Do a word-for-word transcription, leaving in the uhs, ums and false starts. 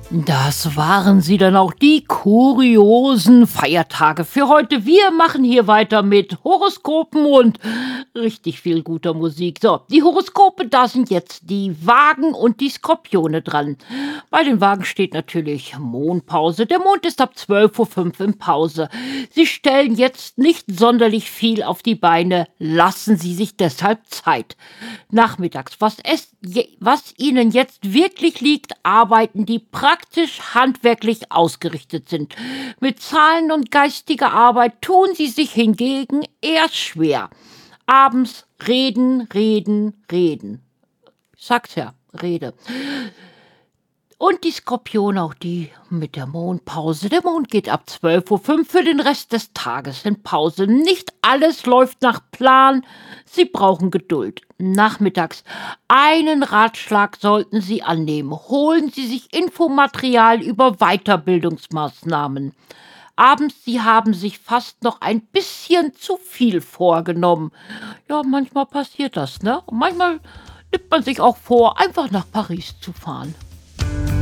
Das waren sie dann auch, die kuriosen Feiertage für heute. Wir machen hier weiter mit Horoskopen und richtig viel guter Musik. So, die Horoskope, da sind jetzt die Wagen und die Skorpione dran. Bei den Wagen steht natürlich Mondpause. Der Mond ist ab zwölf Uhr fünf in Pause. Sie stellen jetzt nicht sonderlich viel auf die Beine. Lassen Sie sich deshalb Zeit. Nachmittags, was, es, je, was Ihnen jetzt wirklich liegt, arbeiten die praktisch handwerklich ausgerichtet sind. Mit Zahlen und geistiger Arbeit tun sie sich hingegen eher schwer. Abends reden, reden, reden. Ich sag's ja, Rede. Und die Skorpione, auch die mit der Mondpause. Der Mond geht ab zwölf Uhr fünf für den Rest des Tages in Pause. Nicht alles läuft nach Plan. Sie brauchen Geduld. Nachmittags einen Ratschlag sollten Sie annehmen. Holen Sie sich Infomaterial über Weiterbildungsmaßnahmen. Abends, Sie haben sich fast noch ein bisschen zu viel vorgenommen. Ja, manchmal passiert das, ne? Und manchmal nimmt man sich auch vor, einfach nach Paris zu fahren.